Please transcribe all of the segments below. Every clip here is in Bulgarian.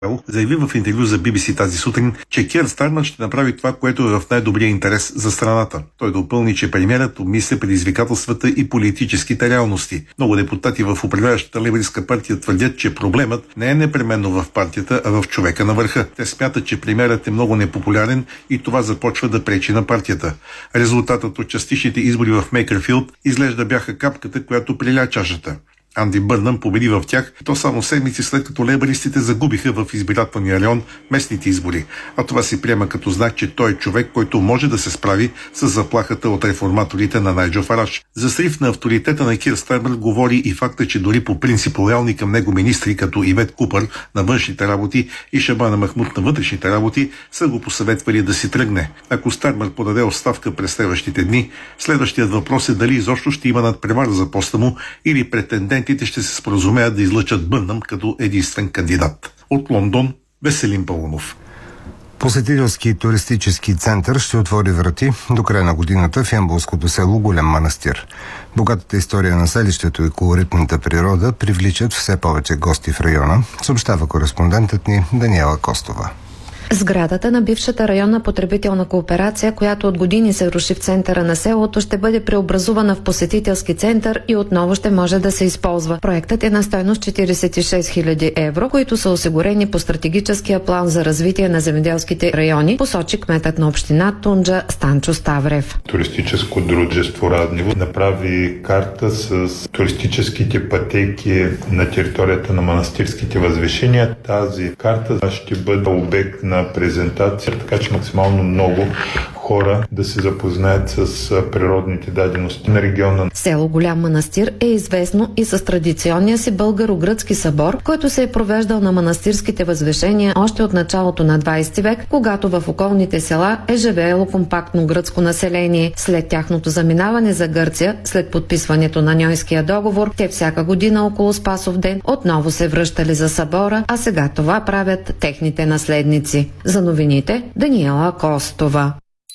заяви в интервю за BBC тази сутрин, че Кир Стармер ще направи това, което е в най-добрия интерес за страната. Той допълни, че премиерът обмисля предизвикателствата и политическите реалности. Много депутати в управляващата лейбористка партия твърдят, че проблемът не е непременно в партията, а в човека на върха. Те смятат, че премиерът е много непопулярен и това започва да пречи на партията. Резултатът от частичните избори в Мейкърфилд изглежда бяха капката, която приля чашата. Анди Бърнъм победи в тях, то само седмици след като лейбористите загубиха в избирателния район местните избори. А това се приема като знак, че той е човек, който може да се справи с заплахата от реформаторите на Найджел Фараж. За срив на авторитета на Кир Стармер говори и факта, че дори по принцип лоялни към него министри като Ивет Купър на външните работи и Шабана Махмуд на вътрешните работи са го посъветвали да си тръгне. Ако Стармер подаде оставка през следващите дни, следващият въпрос е дали изобщо ще има надпревара за поста му или претендент ще се споразумеят да излъчат Бърнъм като единствен кандидат. От Лондон, Веселин Паунов. Посетителски и туристически център ще отвори врати до края на годината в ямболското село Голям Манастир. Богатата история на селището и колоритната природа привличат все повече гости в района, съобщава кореспондентът ни Даниела Костова. Сградата на бившата районна потребителна кооперация, която от години се руши в центъра на селото, ще бъде преобразувана в посетителски център и отново ще може да се използва. Проектът е на стойност 46 000 евро, които са осигурени по стратегическия план за развитие на земеделските райони, посочи кметът на община Тунджа Станчо Ставрев. Туристическо дружество Раднево направи карта с туристическите пътеки на територията на манастирските възвишения. Тази карта ще бъде обект на презентация, така че максимално много хора да се запознаят с природните дадености на региона. Село Голям Манастир е известно и с традиционния си българо-гръцки събор, който се е провеждал на манастирските възвишения още от началото на 20 век, когато в околните села е живеело компактно гръцко население. След тяхното заминаване за Гърция, след подписването на Ньойския договор, те всяка година около Спасов ден отново се връщали за събора, а сега това правят техните наследници. За новините, Даниела Костова.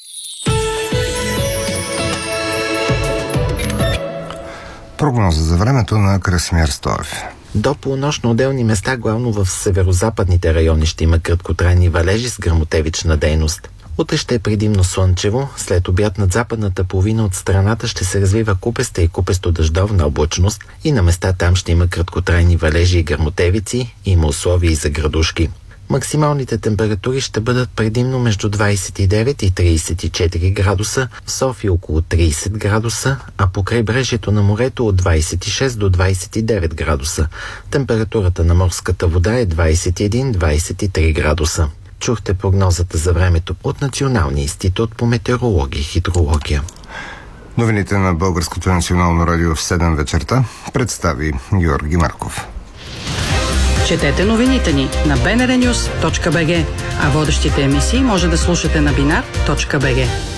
Прогноза за времето на Красимир Стоев. До полунощ на отделни места, главно в северо-западните райони, ще има краткотрайни валежи с гръмотевична дейност. Утре ще е предимно слънчево, след обяд над западната половина от страната ще се развива купеста и купесто-дъждовна облачност и на места там ще има краткотрайни валежи и гръмотевици, има условия и за градушки. Максималните температури ще бъдат предимно между 29 и 34 градуса, в София около 30 градуса, а по крайбрежието на морето от 26 до 29 градуса. Температурата на морската вода е 21-23 градуса. Чухте прогнозата за времето от Националния институт по метеорология и хидрология. Новините на Българското национално радио в 7 вечерта представи Георги Марков. Четете новините ни на bnrnews.bg, а водещите емисии може да слушате на binar.bg.